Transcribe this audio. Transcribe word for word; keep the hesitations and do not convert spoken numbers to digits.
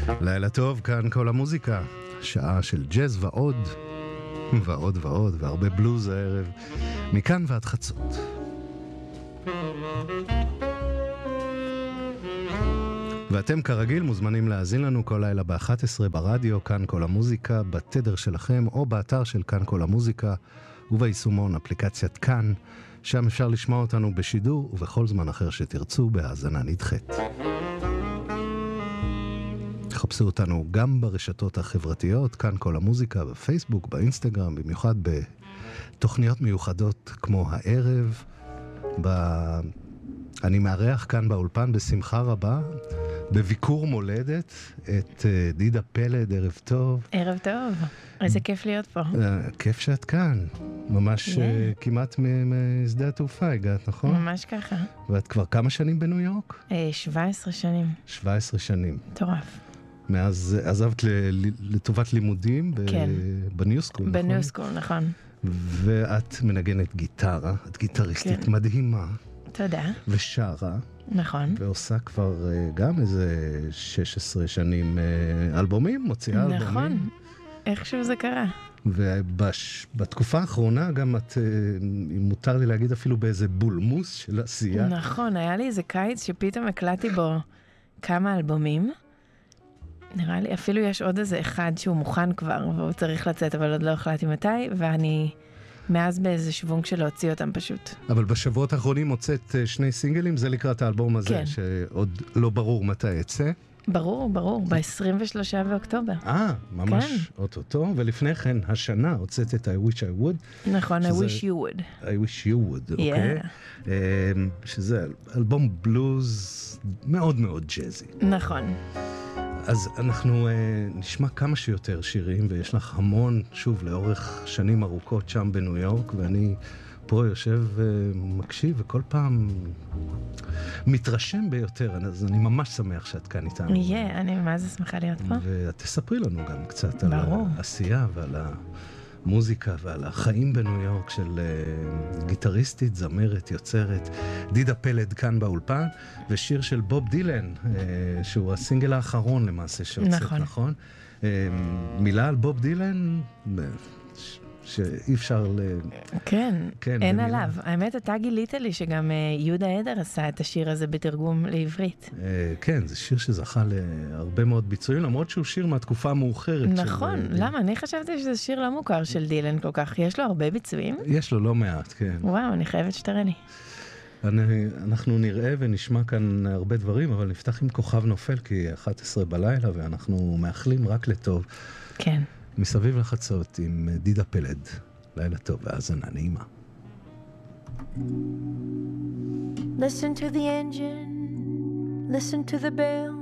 לילה טוב, כאן כל המוזיקה, שעה של ג'אז ועוד, ועוד ועוד, והרבה בלוז הערב, מכאן ועד חצות. ואתם כרגיל מוזמנים להאזין לנו כל לילה ב-אחת עשרה ברדיו, כאן כל המוזיקה, בתדר שלכם או באתר של כאן כל המוזיקה, וביישומון אפליקציית כאן, שם אפשר לשמוע אותנו בשידור ובכל זמן אחר שתרצו בהאזנה נדחית. חפשו אותנו גם ברשתות החברתיות, כאן כל המוזיקה, בפייסבוק, באינסטגרם, במיוחד בתוכניות מיוחדות כמו הערב. ב... אני מארח כאן באולפן בשמחה רבה, בביקור מולדת, את דידה פלד. ערב טוב. ערב טוב, איזה כיף להיות פה. כיף שאת כאן, ממש כמעט משדה התעופה הגעת, נכון? ממש ככה. ואת כבר כמה שנים בניו יורק? שבע עשרה שנים. שבע עשרה שנים. טורף. מאז עזבת לטובת לימודים בניו סקול, נכון? בניו סקול, נכון. ואת מנגנת גיטרה, את גיטריסטית מדהימה. תודה. ושרה. נכון. ועושה כבר גם איזה שש עשרה שנים אלבומים, מוציאה אלבומים. נכון, איכשהו זה קרה. ובתקופה האחרונה גם את, אם מותר לי להגיד אפילו באיזה בולמוס של עשייה. נכון, היה לי איזה קיץ שפתאום הקלטתי בו כמה אלבומים. נראה לי, אפילו יש עוד איזה אחד שהוא מוכן כבר, והוא צריך לצאת, אבל עוד לא החלטתי מתי, ואני מאז באיזה שוונג של להוציא אותם פשוט. אבל בשבועות האחרונים הוצאת שני סינגלים, זה לקראת האלבום הזה, כן. שעוד לא ברור מתי יצא. ברור, ברור, ב-עשרים ושלושה באוקטובר. אה, ממש כן. אוטוטו, ולפני כן השנה הוצאת את I Wish I Would. נכון, שזה... I Wish You Would. I Wish You Would, אוקיי. Yeah. Okay. שזה אלבום בלוז מאוד מאוד ג'אזי. נכון. אז אנחנו uh, נשמע כמה שיותר שירים, ויש לך המון, שוב, לאורך שנים ארוכות שם בניו יורק, ואני פה יושב ומקשיב, וכל פעם מתרשם ביותר, אז אני ממש שמח שאת כאן איתנו. יהיה, yeah, אני ממש שמחה להיות פה. ותספרי לנו גם קצת ברור. על העשייה ועל המוזיקה ועל החיים בניו יורק של uh, גיטריסטית, זמרת, יוצרת. דידה פלד כאן באולפן, ושיר של בוב דילן, uh, שהוא הסינגל האחרון למעשה שהוצאת, נכון? נכון? Uh, מילה על בוב דילן, ש... שאי אפשר ל... כן, כן אין במילה. עליו. האמת, אתה גילית לי שגם uh, יהודה עדר עשה את השיר הזה בתרגום לעברית. Uh, כן, זה שיר שזכה להרבה מאוד ביצועים, למרות שהוא שיר מהתקופה המאוחרת. נכון, של... למה? אני חשבתי שזה שיר לא מוכר של דילן כל כך. יש לו הרבה ביצועים? יש לו לא מעט, כן. וואו, אני חייבת שתראה לי. אני, אנחנו נראה ונשמע כאן הרבה דברים, אבל נפתח עם כוכב נופל, כי אחת עשרה בלילה, ואנחנו מאחלים רק לטוב. כן. מסביב לחצות עם דידה פלד. לילה טוב והאזנה נעימה. Listen to the engine, listen to the bell,